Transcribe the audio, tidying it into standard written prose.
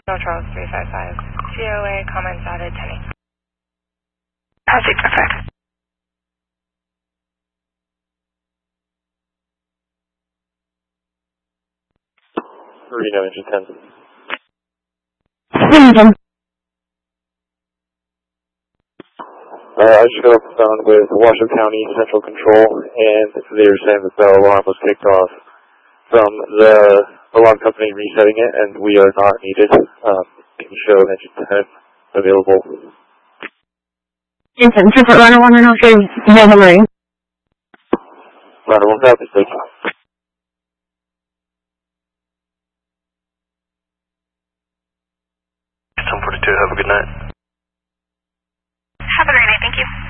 No Charles 355. COA comments added 10. Project effect. Reno engine 10. Engine. I just got off the phone with Washoe County Central Control, and they were saying that the alarm was kicked off from the alarm company resetting it, and we are not needed. Can you show engine 10 available? Engine, Trooper Runner 103, Nova Marine. Runner 1 copy, thank you. 1042, have a good night. Have a great night, thank you.